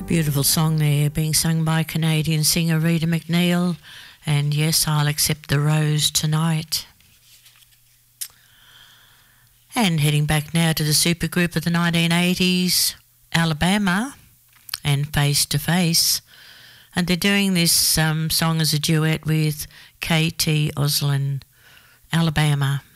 Beautiful song there, being sung by Canadian singer Rita McNeil, and Yes, I'll Accept the Rose Tonight. And heading back now to the supergroup of the 1980s, Alabama, and Face to Face, and they're doing this song as a duet with K.T. Oslin, Alabama.